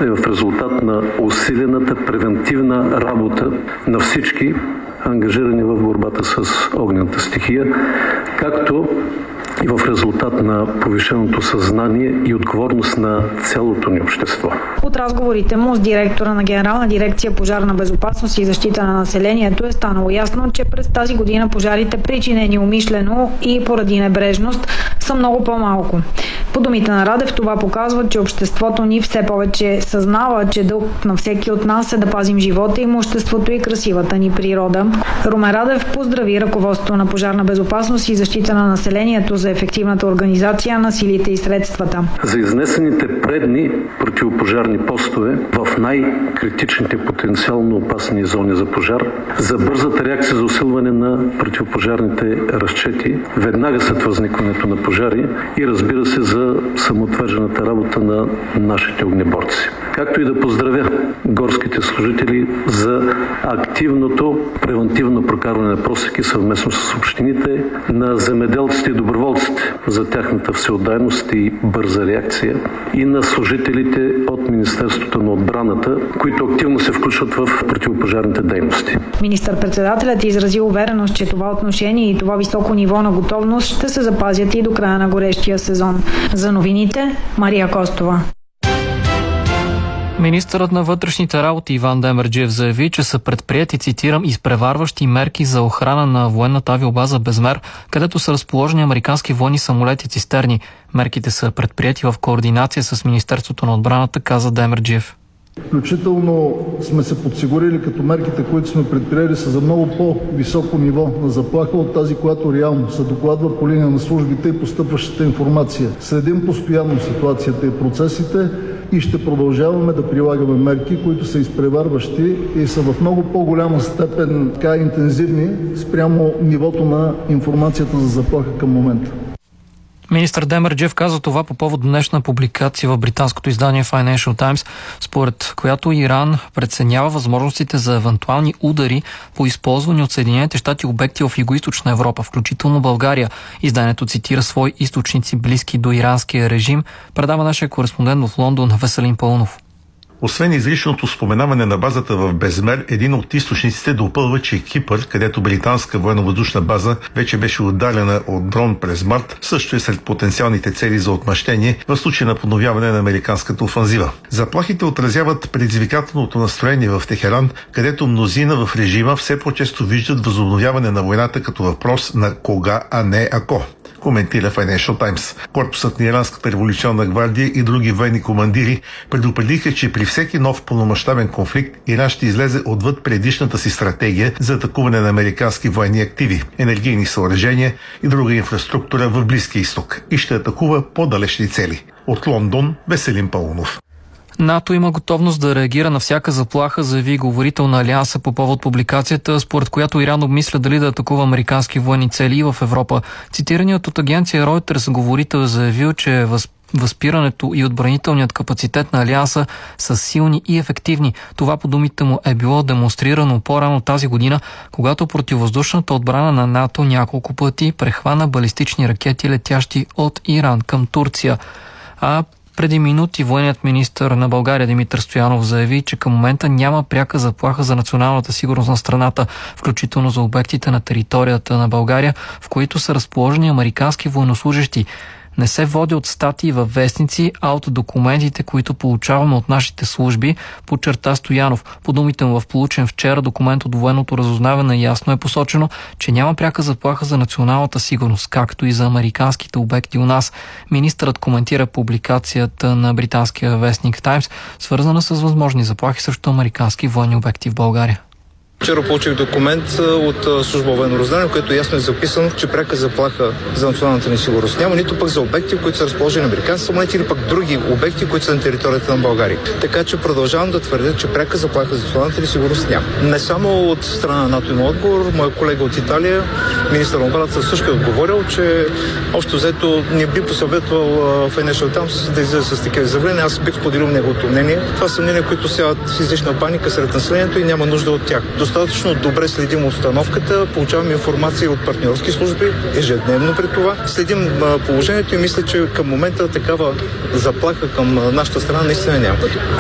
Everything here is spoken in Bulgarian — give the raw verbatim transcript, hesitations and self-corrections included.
е в резултат на усилената превентивна работа на всички ангажирани в борбата с огнената стихия, както и в резултат на повишеното съзнание и отговорност на цялото ни общество. От разговорите му с директора на Генерална дирекция пожарна безопасност и защита на населението е станало ясно, че през тази година пожарите, причинени умишлено и поради небрежност, са много по-малко. По думите на Радев, това показва, че обществото ни все повече съзнава, че дълг на всеки от нас е да пазим живота, имуществото и красивата ни природа. Румен Радев поздрави ръководството на пожарна безопасност и защита на населението за ефективната организация на силите и средствата. За изнесените предни противопожарни постове в най-критичните потенциално опасни зони за пожар, за бързата реакция за усилване на противопожарните разчети веднага след възникването на пожари и, разбира се, за самоотвържената работа на нашите огнеборци. Както и да поздравя горските служители за активното превентивно прокарване на просеки съвместно с общините, на земеделците и доброволците за тяхната всеотдайност и бърза реакция и на служителите от Министерството на отбраната, които активно се включват в противопожарните дейности. Министър-председателят изрази увереност, че това отношение и това високо ниво на готовност ще се запазят и до края на горещия сезон. За новините, Мария Костова. Министърът на вътрешните работи Иван Демерджиев заяви, че са предприети, цитирам, изпреварващи мерки за охрана на военната авиобаза Безмер, където са разположени американски военни самолети цистерни. Мерките са предприети в координация с Министерството на отбраната, каза Демерджиев. Включително сме се подсигурили, като мерките, които сме предприели, са за много по-високо ниво на заплаха от тази, която реално се докладва по линия на службите и постъпващата информация. Следим постоянно ситуацията и процесите и ще продължаваме да прилагаме мерки, които са изпреварващи и са в много по-голяма степен така интензивни спрямо нивото на информацията за заплаха към момента. Министър Демерджиев каза това по повод днешна публикация в британското издание Financial Times, според която Иран преценява възможностите за евентуални удари по използвани от Съединените щати обекти в Югоизточна Европа, включително България. Изданието цитира свои източници, близки до иранския режим, предава нашия кореспондент в Лондон Веселин Паунов. Освен изричното споменаване на базата в Безмер, един от източниците допълва, че Кипър, където британска военновъздушна база вече беше ударена от дрон през март, също е сред потенциалните цели за отмъщение в случай на подновяване на американската офанзива. Заплахите отразяват предизвикателното настроение в Техеран, където мнозина в режима все по-често виждат възобновяване на войната като въпрос на кога, а не ако, коментира Financial Times. Корпусът на Иранската революционна гвардия и други военни командири предупредиха, че при всеки нов пълномащабен конфликт Иран ще излезе отвъд предишната си стратегия за атакуване на американски военни активи, енергийни съоръжения и друга инфраструктура в Близкия изток и ще атакува по-далечни цели. От Лондон, Веселин Паунов. НАТО има готовност да реагира на всяка заплаха, заяви говорител на Алианса по повод публикацията, според която Иран обмисля дали да атакува американски военни цели в Европа. Цитираният от агенция Reuters говорител е заявил, че въз... възпирането и отбранителният капацитет на Алианса са силни и ефективни. Това по думите му е било демонстрирано по-рано тази година, когато противовъздушната отбрана на НАТО няколко пъти прехвана балистични ракети, летящи от Иран към Турция. А преди минути военният министър на България Димитър Стоянов заяви, че към момента няма пряка заплаха за националната сигурност на страната, включително за обектите на територията на България, в които са разположени американски военнослужещи. Не се води от статии във вестници, а от документите, които получаваме от нашите служби, подчерта Стоянов. По думите му в получен вчера документ от военното разузнаване ясно е посочено, че няма пряка заплаха за националната сигурност, както и за американските обекти у нас. Министърът коментира публикацията на британския вестник Таймс, свързана с възможни заплахи срещу американски военни обекти в България. Вчера получих документ от служба военно разузнаване, в който ясно е записано, че пряка заплаха за националната ни сигурност няма, нито пък за обекти, които са разположени на американски самолети, или пък други обекти, които са на територията на България. Така че продължавам да твърдя, че пряка заплаха за националната ни сигурност няма. Не само от страна на НАТО има отговор, моя колега от Италия, министър на отбраната, също е отговорил, че общо взето не би посъветвал Financial Times да излезе с такива изявления. Аз бих споделил неговото мнение. Това са мнения, които сяват излишна паника сред населението и няма нужда от тях. Достатъчно добре следим обстановката, получаваме информация от партньорски служби, ежедневно при това. Следим положението и мисля, че към момента такава заплаха към нашата страна наистина няма.